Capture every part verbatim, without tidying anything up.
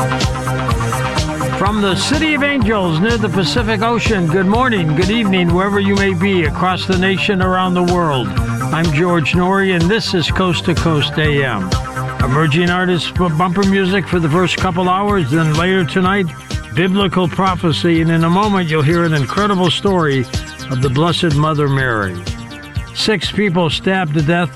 From the City of Angels near the Pacific Ocean, good morning, good evening, wherever you may be across the nation, around the world. I'm George Norrie, and this is Coast to Coast A M. Emerging artists bumper music for the first couple hours, then later tonight, biblical prophecy, and in a moment you'll hear an incredible story of the Blessed Mother Mary. Six people stabbed to death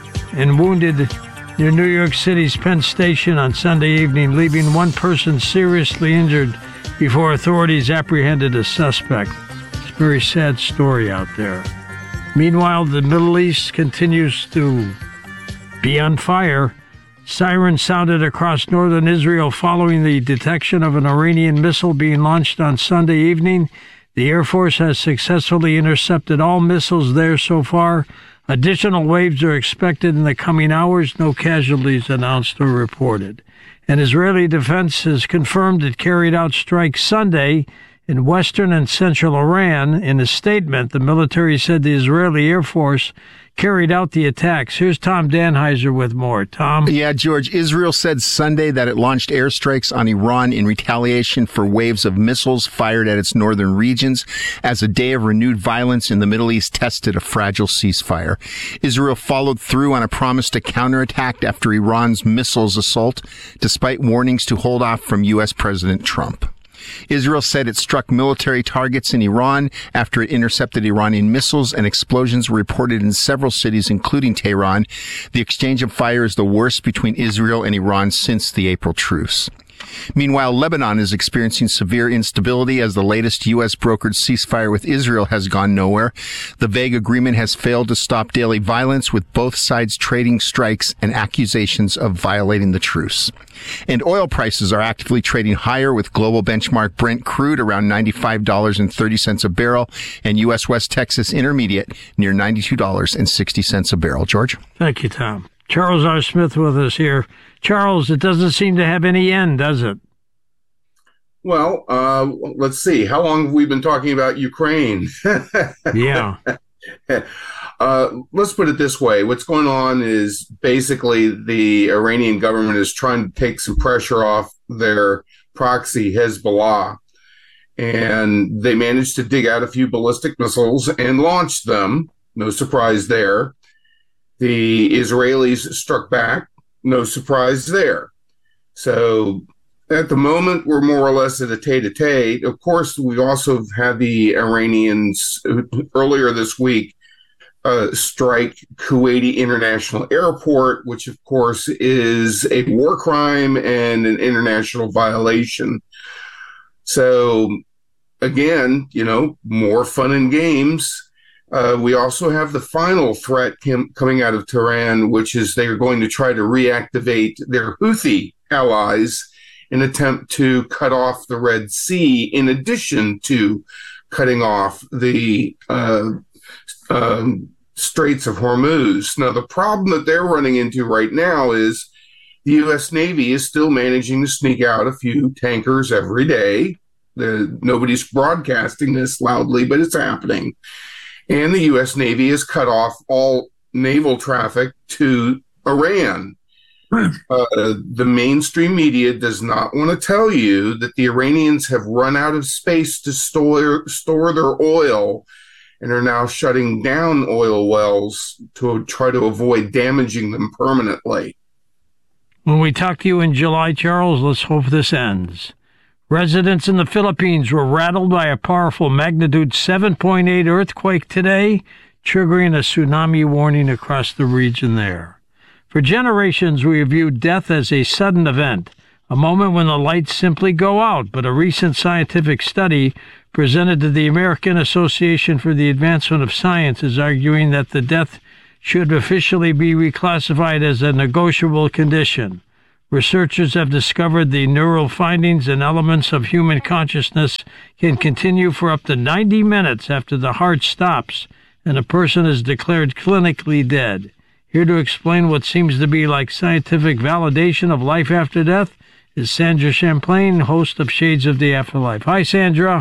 and wounded near New York City's Penn Station on Sunday evening, leaving one person seriously injured before authorities apprehended a suspect. It's a very sad story out there. Meanwhile, the Middle East continues to be on fire. Sirens sounded across northern Israel following the detection of an Iranian missile being launched on Sunday evening. The Air Force has successfully intercepted all missiles there so far. Additional waves are expected in the coming hours. No casualties announced or reported. And Israeli defense has confirmed it carried out strikes Sunday in western and central Iran. In a statement, the military said the Israeli Air Force carried out the attacks. Here's Tom Danheiser with more. Tom? Yeah, George, Israel said Sunday that it launched airstrikes on Iran in retaliation for waves of missiles fired at its northern regions as a day of renewed violence in the Middle East tested a fragile ceasefire. Israel followed through on a promise to counterattack after Iran's missiles assault, despite warnings to hold off from U S President Trump. Israel said it struck military targets in Iran after it intercepted Iranian missiles, and explosions were reported in several cities, including Tehran. The exchange of fire is the worst between Israel and Iran since the April truce. Meanwhile, Lebanon is experiencing severe instability as the latest U S brokered ceasefire with Israel has gone nowhere. The vague agreement has failed to stop daily violence, with both sides trading strikes and accusations of violating the truce. And oil prices are actively trading higher, with global benchmark Brent crude around ninety-five dollars and thirty cents a barrel and U S West Texas Intermediate near ninety-two dollars and sixty cents a barrel. George? Thank you, Tom. Charles R. Smith with us here. Charles, it doesn't seem to have any end, does it? Well, uh, let's see. How long have we been talking about Ukraine? Yeah. Uh, let's put it this way. What's going on is basically the Iranian government is trying to take some pressure off their proxy, Hezbollah. And they managed to dig out a few ballistic missiles and launch them. No surprise there. The Israelis struck back. No surprise there. So at the moment, we're more or less at a tete-a-tete. Of course, we also had the Iranians earlier this week uh, strike Kuwaiti International Airport, which, of course, is a war crime and an international violation. So, again, you know, more fun and games. Uh, we also have the final threat com- coming out of Tehran, which is they are going to try to reactivate their Houthi allies in an attempt to cut off the Red Sea, in addition to cutting off the uh, um, Straits of Hormuz. Now, the problem that they're running into right now is the U S Navy is still managing to sneak out a few tankers every day. The, nobody's broadcasting this loudly, but it's happening. And the U S Navy has cut off all naval traffic to Iran. uh, the mainstream media does not want to tell you that the Iranians have run out of space to store, store their oil and are now shutting down oil wells to try to avoid damaging them permanently. When we talk to you in July, Charles, let's hope this ends. Residents in the Philippines were rattled by a powerful magnitude seven point eight earthquake today, triggering a tsunami warning across the region there. For generations, we have viewed death as a sudden event, a moment when the lights simply go out, but a recent scientific study presented to the American Association for the Advancement of Science is arguing that the death should officially be reclassified as a negotiable condition. Researchers have discovered the neural findings and elements of human consciousness can continue for up to ninety minutes after the heart stops and a person is declared clinically dead. Here to explain what seems to be like scientific validation of life after death is Sandra Champlain, host of Shades of the Afterlife. Hi, Sandra.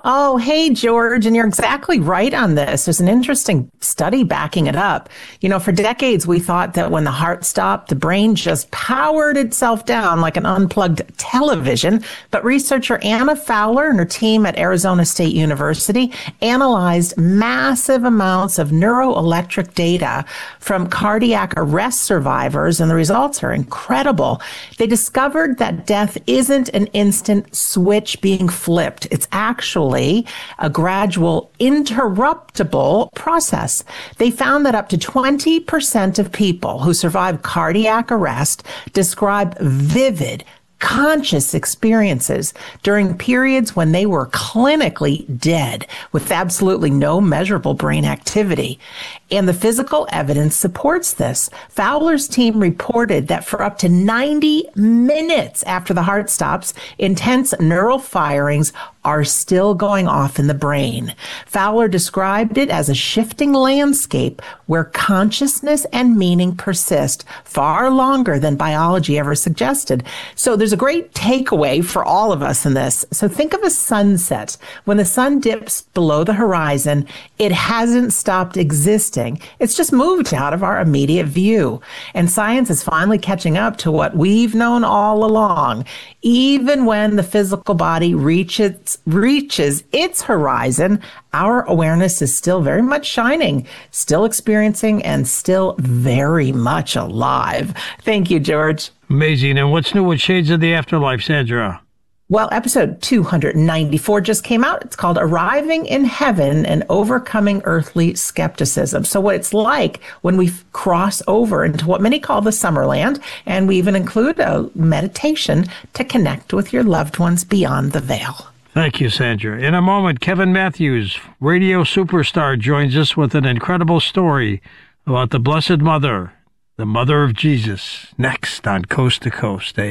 Oh, hey, George, and you're exactly right on this. There's an interesting study backing it up. You know, for decades, we thought that when the heart stopped, the brain just powered itself down like an unplugged television. But researcher Anna Fowler and her team at Arizona State University analyzed massive amounts of neuroelectric data from cardiac arrest survivors, and the results are incredible. They discovered that death isn't an instant switch being flipped. It's actually a gradual, interruptible process. They found that up to twenty percent of people who survive cardiac arrest describe vivid, conscious experiences during periods when they were clinically dead with absolutely no measurable brain activity. And the physical evidence supports this. Fowler's team reported that for up to ninety minutes after the heart stops, intense neural firings are still going off in the brain. Fowler described it as a shifting landscape where consciousness and meaning persist far longer than biology ever suggested. So there's a great takeaway for all of us in this. So think of a sunset. When the sun dips below the horizon, it hasn't stopped existing. It's just moved out of our immediate view. And science is finally catching up to what we've known all along. Even when the physical body reaches, reaches its horizon, our awareness is still very much shining, still experiencing, and still very much alive. Thank you, George. Amazing. And what's new with Shades of the Afterlife, Sandra? Well, episode two ninety-four just came out. It's called Arriving in Heaven and Overcoming Earthly Skepticism. So what it's like when we cross over into what many call the Summerland, and we even include a meditation to connect with your loved ones beyond the veil. Thank you, Sandra. In a moment, Kevin Matthews, radio superstar, joins us with an incredible story about the Blessed Mother, the Mother of Jesus, next on Coast to Coast.